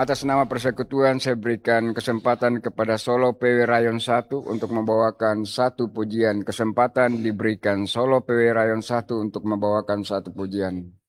Atas nama Persekutuan saya berikan kesempatan kepada Solo PW Rayon 1 untuk membawakan satu pujian. Kesempatan diberikan Solo PW Rayon 1 untuk membawakan satu pujian.